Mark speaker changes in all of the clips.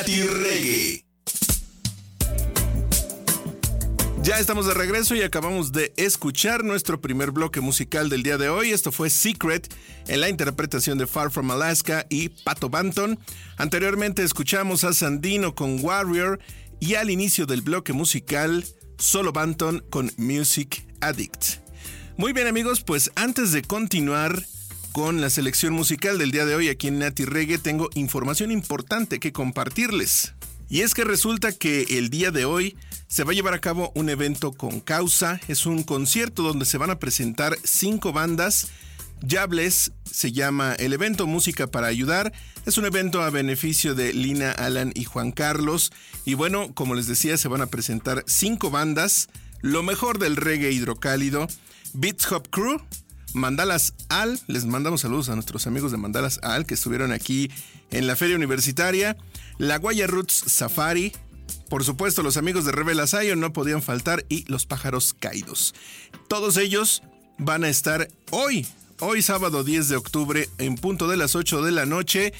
Speaker 1: Nati Reggae. Ya estamos de regreso y acabamos de escuchar nuestro primer bloque musical del día de hoy. Esto fue Secret en la interpretación de Far From Alaska y Pato Banton. Anteriormente escuchamos a Sandino con Warrior y al inicio del bloque musical Solo Banton con Music Addict. Muy bien amigos, pues antes de continuar con la selección musical del día de hoy aquí en Nati Reggae, tengo información importante que compartirles. Y es que resulta que el día de hoy se va a llevar a cabo un evento con causa. Es un concierto donde se van a presentar 5 bandas. Yables se llama el evento, Música para Ayudar. Es un evento a beneficio de Lina, Alan y Juan Carlos. Y bueno, como les decía, se van a presentar 5 bandas. Lo mejor del reggae hidrocálido. Beats Hop Crew, Mandalas Al. Les mandamos saludos a nuestros amigos de Mandalas Al que estuvieron aquí en la feria universitaria. La Guaya Roots Safari. Por supuesto, los amigos de Rebel Zion no podían faltar y los Pájaros Caídos. Todos ellos van a estar hoy sábado 10 de octubre en punto de las 8 de la noche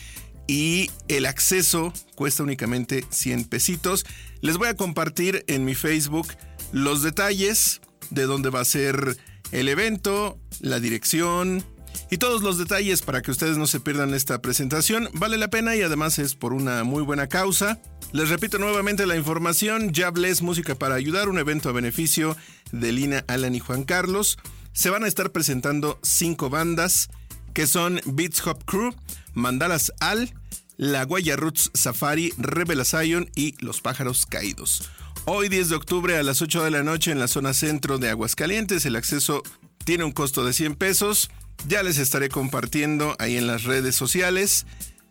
Speaker 1: y el acceso cuesta únicamente 100 pesitos. Les voy a compartir en mi Facebook los detalles de dónde va a ser el evento, la dirección y todos los detalles para que ustedes no se pierdan esta presentación. Vale la pena y además es por una muy buena causa. Les repito nuevamente la información. Yables, Música para Ayudar, un evento a beneficio de Lina, Alan y Juan Carlos. Se van a estar presentando 5 bandas que son Beats Hop Crew, Mandalas Al, La Guaya Roots Safari, Rebel Zion y Los Pájaros Caídos. Hoy 10 de octubre a las 8 de la noche en la zona centro de Aguascalientes. El acceso tiene un costo de 100 pesos. Ya les estaré compartiendo ahí en las redes sociales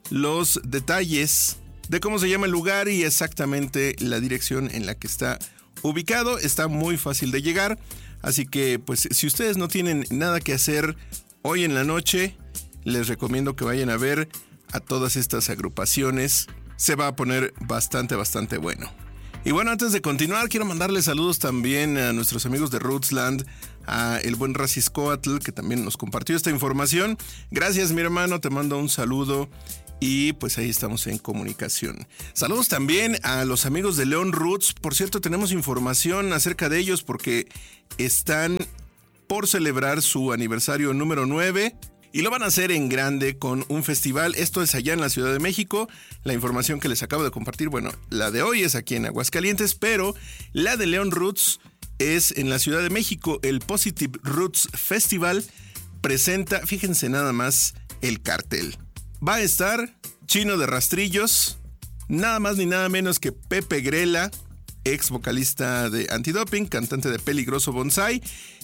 Speaker 1: los detalles de cómo se llama el lugar y exactamente la dirección en la que está ubicado. Está muy fácil de llegar, así que pues si ustedes no tienen nada que hacer hoy en la noche, les recomiendo que vayan a ver a todas estas agrupaciones. Se va a poner bastante bueno. Y bueno, antes de continuar, quiero mandarles saludos también a nuestros amigos de Rootsland, a el buen Raciscoatl, que también nos compartió esta información. Gracias, mi hermano, te mando un saludo. Y pues ahí estamos en comunicación. Saludos también a los amigos de León Roots. Por cierto, tenemos información acerca de ellos porque están por celebrar su aniversario número 9 y lo van a hacer en grande con un festival. Esto es allá en la Ciudad de México. La información que les acabo de compartir, bueno, la de hoy es aquí en Aguascalientes, pero la de León Roots es en la Ciudad de México. El Positive Roots Festival presenta, fíjense nada más, el cartel. Va a estar Chino de Rastrillos, nada más ni nada menos que Pepe Grela, ex vocalista de Antidoping, cantante de Peligroso Bonsai,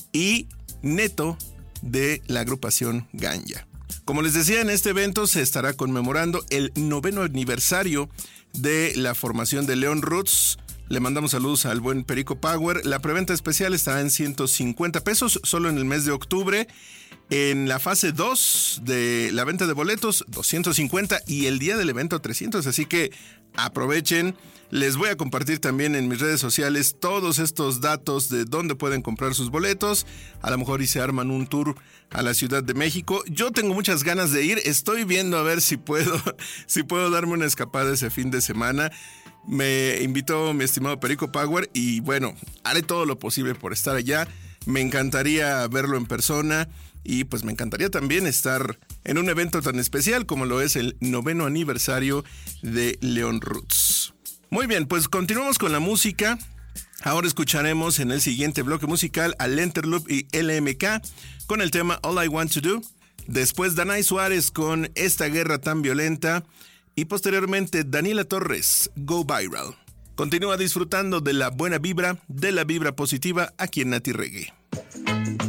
Speaker 1: y Neto de la agrupación Ganja. Como les decía, en este evento se estará conmemorando el 9º aniversario de la formación de León Roots. Le mandamos saludos al buen Perico Power. La preventa especial estará en 150 pesos solo en el mes de octubre. En la fase 2 de la venta de boletos, 250 y el día del evento 300, así que aprovechen. Les voy a compartir también en mis redes sociales todos estos datos de dónde pueden comprar sus boletos. A lo mejor y se arman un tour a la Ciudad de México. Yo tengo muchas ganas de ir, estoy viendo a ver si puedo darme una escapada ese fin de semana. Me invitó mi estimado Perico Power y bueno, haré todo lo posible por estar allá. Me encantaría verlo en persona. Y pues me encantaría también estar en un evento tan especial como lo es el 9º aniversario de León Roots. Muy bien, pues continuamos con la música. Ahora escucharemos en el siguiente bloque musical a Lenterloop y LMK con el tema All I Want to Do. Después Danay Suárez con Esta Guerra Tan Violenta. Y posteriormente Daniela Torres, Go Viral. Continúa disfrutando de la buena vibra, de la vibra positiva aquí en Nati Reggae.